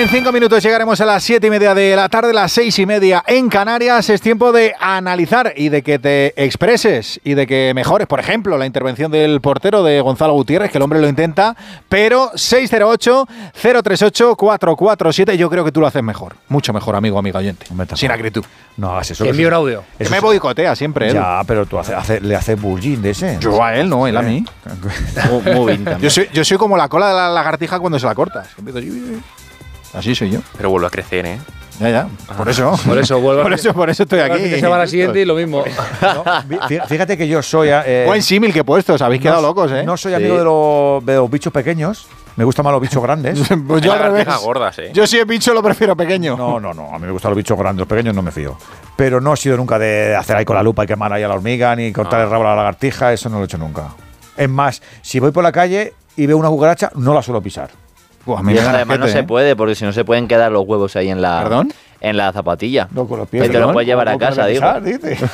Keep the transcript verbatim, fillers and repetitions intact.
En cinco minutos llegaremos a las siete y media de la tarde, las seis y media en Canarias. Es tiempo de analizar y de que te expreses y de que mejores, por ejemplo, la intervención del portero de Gonzalo Gutiérrez, que el hombre lo intenta, pero seis cero ocho, cero tres ocho, cuatro cuatro siete, yo creo que tú lo haces mejor, mucho mejor, amigo, amigo oyente, sin acritud. No hagas eso. Envío un audio. Que me boicotea siempre, él. Ya, pero tú hace, hace, le haces bullín de ese. Yo a él, no, él a mí. Muy, muy bien también. Yo soy, yo soy como la cola de la lagartija cuando se la cortas. Así soy yo. Pero vuelve a crecer, ¿eh? Ya, ya. Por eso. Por eso vuelvo por eso, por eso estoy aquí. Que se va a la siguiente y lo mismo. No, fíjate que yo soy. Eh, Buen símil que he puesto, os habéis quedado no, locos, ¿eh? No soy amigo sí. de, los, de los bichos pequeños. Me gustan más los bichos grandes. Pues yo al revés. Gordas, ¿eh? Yo si es bicho lo prefiero pequeño. No, no, no. A mí me gustan los bichos grandes. Los pequeños no me fío. Pero no he sido nunca de hacer ahí con la lupa y quemar ahí a la hormiga, ni cortar ah. el rabo a la lagartija. Eso no lo he hecho nunca. Es más, si voy por la calle y veo una cucaracha, no la suelo pisar. Buah, y además no se puede, porque si no se pueden quedar los huevos ahí en la, ¿Perdón? en la zapatilla. No, con los pies. Que te los puedes llevar a casa, digo. Pisar, dice.